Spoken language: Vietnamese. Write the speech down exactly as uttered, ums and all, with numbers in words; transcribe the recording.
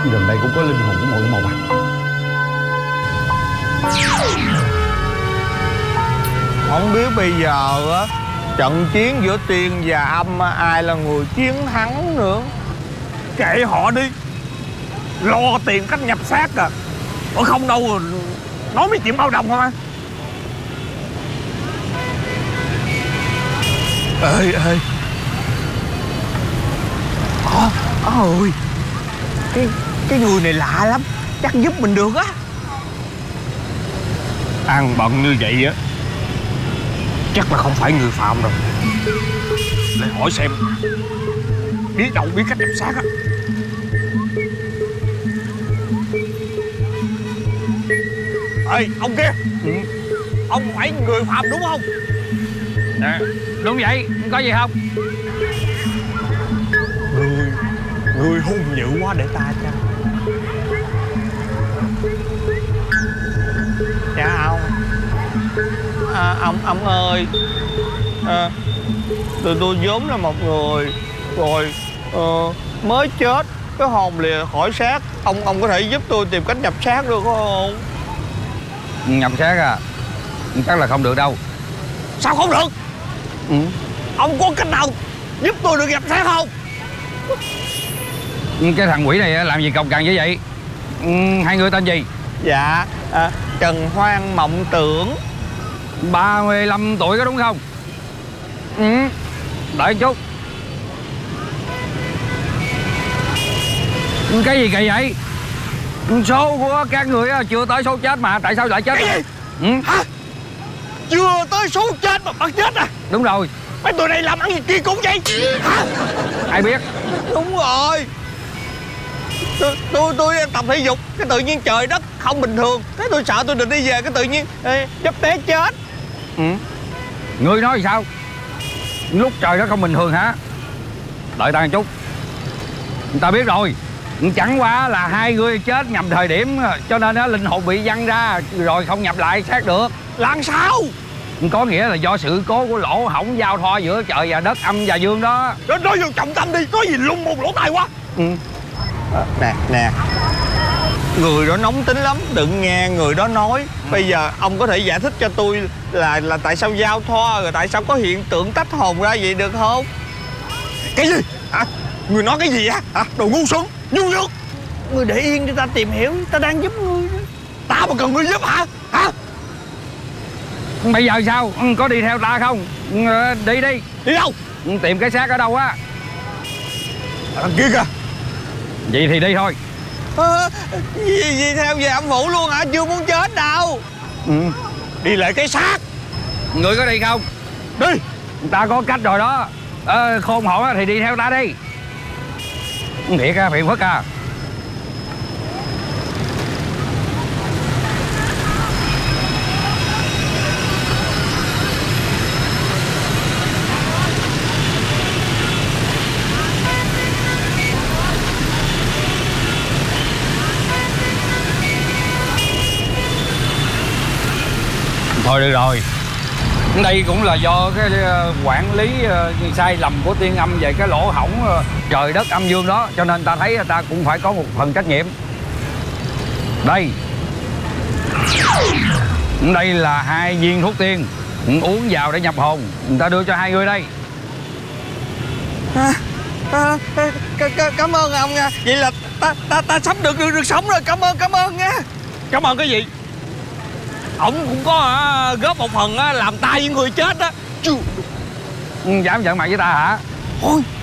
Gần đây cũng có linh hồn của mọi màu bạc. Không biết bây giờ á, trận chiến giữa tiên và âm ai là người chiến thắng nữa. Kệ họ đi, lo tiền cách nhập xác à. Ở không đâu rồi nói mấy chuyện bao đồng không á. Ê ê Ồ, ôi Cái cái người này lạ lắm, chắc giúp mình được á. Ăn bận như vậy á, chắc là không phải người phạm rồi. Để hỏi xem, biết đâu biết cách nhập xác á. Ê, ông kia, ừ. Ông phải người phạm đúng không? À, đúng vậy, có gì không? Người, người hung dữ quá để ta cho. Dạ ông. À, ông ông ơi, à, tụi tôi vốn là một người rồi uh, mới chết, cái hồn lìa khỏi xác. Ông ông có thể giúp tôi tìm cách nhập xác được không? Nhập xác à? Chắc là không được đâu. Sao không được? Ừ. Ông có cách nào giúp tôi được nhập xác không? Cái thằng quỷ này làm gì cồng cằn như vậy? Hai người tên gì? Dạ, à, Trần Hoang Mộng Tưởng. Ba mươi lăm tuổi có đúng không? Ừ. Đợi chút. Cái gì kỳ vậy? Số của các người chưa tới số chết mà tại sao lại chết? Cái gì? Ừ? Hả? Chưa tới số chết mà bắt chết à? Đúng rồi. Mấy tụi này làm ăn gì kỳ cục vậy? Hả? Ai biết? Đúng rồi. Tôi tôi, tôi tập thể dục, cái tự nhiên trời đất không bình thường. Cái tôi sợ tôi định đi về, cái tự nhiên ê, chấp té chết. Ừ. Ngươi nói gì sao? Lúc trời đất không bình thường hả? Đợi ta một chút. Người ta biết rồi. Chẳng qua là hai người chết nhầm thời điểm, cho nên á linh hồn bị văng ra rồi không nhập lại xác được. Làm sao? Có nghĩa là do sự cố của lỗ hổng giao thoa giữa trời và đất, âm và dương đó. Nói, nói vô trọng tâm đi, có gì lung một lỗ tai quá. Ừ. À, nè nè, người đó nóng tính lắm, đừng nghe người đó nói. Ừ. Bây giờ ông có thể giải thích cho tôi là là tại sao giao thoa, rồi tại sao có hiện tượng tách hồn ra vậy được không? Cái gì? Hả? Người nói cái gì á? Hả? Đồ ngu xuẩn, nhu nhược. Người để yên cho ta tìm hiểu, ta đang giúp ngươi. Ta mà cần ngươi giúp hả? Hả? Bây giờ sao? Có đi theo ta không? Đi đi. Đi đâu? Tìm cái xác ở đâu á? Đằng kia kìa. Vậy thì đi thôi. À, gì, gì theo về âm phủ luôn hả? Chưa muốn chết đâu. Ừ. Đi lại cái xác. Người có đi không? Đi. Ta có cách rồi đó. À, khôn hổn thì đi theo ta đi. Thiệt à, phiền phức à. Thôi được rồi. Đây cũng là do cái quản lý sai lầm của tiên âm về cái lỗ hổng trời đất âm dương đó, cho nên ta thấy ta cũng phải có một phần trách nhiệm. Đây. Đây là hai viên thuốc tiên, uống vào để nhập hồn. Người ta đưa cho hai người đây. À, à, à, cảm ơn ông nha. Vậy là ta ta ta sắp được được, được sống rồi. Cảm ơn cảm ơn nha. Cảm ơn cái gì? Ổng cũng có à, góp một phần à, làm tay với người chết á. Dám giận mặt với ta hả? Thôi